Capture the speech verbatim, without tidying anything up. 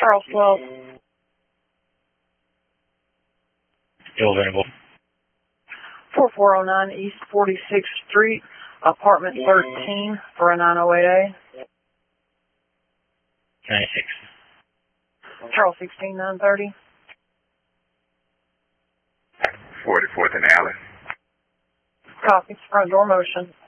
Charles twelve. Still available. forty-four oh nine East forty-sixth Street, apartment thirteen for a nine oh eight A. ninety-six. Charles sixteen nine thirty. forty-fourth and Allen. Copy. Front door motion.